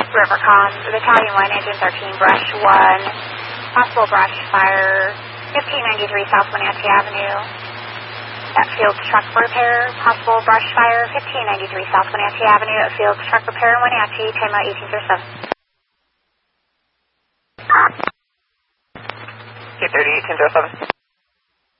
Rivercom, Battalion 1, Engine 13, Brush 1, possible brush fire, 1593 South Wenatchee Avenue. At Fields Truck Repair, possible brush fire, 1593 South Wenatchee Avenue. At Fields Truck Repair in Wenatchee, time out 1807. K30, 1807.